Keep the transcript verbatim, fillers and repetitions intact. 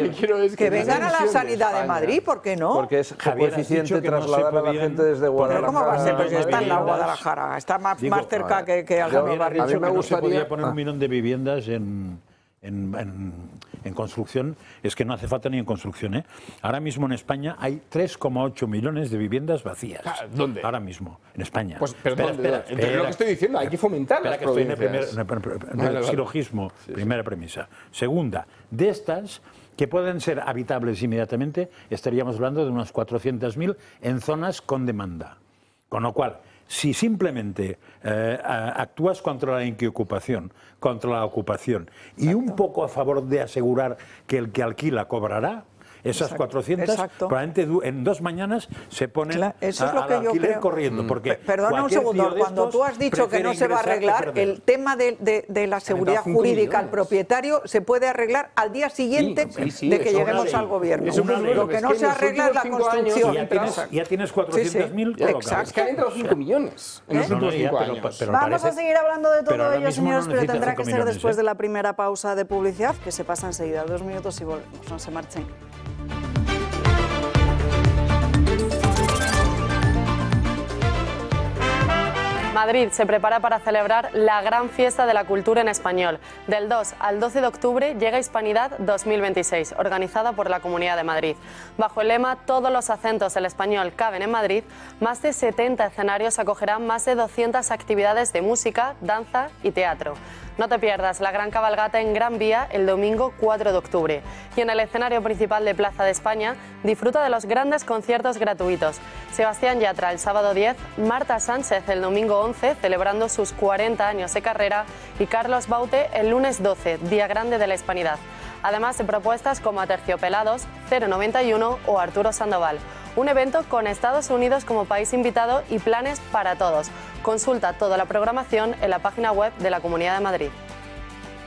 que quiero es que, que vengan a la sanidad de, de Madrid, ¿por qué no? Porque es Javier, eficiente trasladar no a la gente desde Guadalajara. ¿Pero cómo va a ser? Pues está en la Guadalajara, está más, Digo, más cerca que, que Alcalá Barrio. A mí me gustaría... No se podía poner un millón de viviendas en... En, en, en construcción, es que no hace falta ni en construcción, ¿eh? Ahora mismo en España hay tres coma ocho millones de viviendas vacías. ¿Dónde? Ahora mismo, en España. Pues, pero espera, ¿dónde? Espera, espera, espera, lo que estoy diciendo, hay que fomentar las provincias. Primer, en el silogismo, sí, primera sí. premisa. Segunda, de estas que pueden ser habitables inmediatamente, estaríamos hablando de unas cuatrocientas mil en zonas con demanda. Con lo cual, si simplemente eh, actúas contra la inquiocupación, contra la ocupación y Exacto. un poco a favor de asegurar que el que alquila cobrará, esas Exacto. cuatrocientas, Exacto. probablemente en dos mañanas se ponen claro, eso es lo que al yo alquiler creo. corriendo. Porque Perdona un segundo, cuando tú has dicho que no se va a arreglar, el tema de, de, de la seguridad jurídica al propietario se puede arreglar al día siguiente sí, sí, sí, de que lleguemos al gobierno. Eso lo que, que no se arregla es la construcción. Ya tienes, ya tienes cuatrocientas mil sí, sí. colocadas. Es que han entrado cinco millones en los últimos cinco años. Vamos a seguir hablando de todo ello, señores, pero tendrá que ser después de la primera pausa de publicidad, que se pasa enseguida. Dos minutos y volvemos. No se marchen. Madrid se prepara para celebrar la gran fiesta de la cultura en español. Del dos al doce de octubre llega Hispanidad dos mil veintiséis, organizada por la Comunidad de Madrid. Bajo el lema "Todos los acentos del español caben en Madrid", más de setenta escenarios acogerán más de doscientas actividades de música, danza y teatro. No te pierdas la gran cabalgata en Gran Vía el domingo cuatro de octubre. Y en el escenario principal de Plaza de España, disfruta de los grandes conciertos gratuitos. Sebastián Yatra el sábado diez, Marta Sánchez el domingo once, celebrando sus cuarenta años de carrera, y Carlos Baute el lunes doce, Día Grande de la Hispanidad. Además de propuestas como Aterciopelados, cero noventa y uno o Arturo Sandoval. Un evento con Estados Unidos como país invitado y planes para todos. Consulta toda la programación en la página web de la Comunidad de Madrid.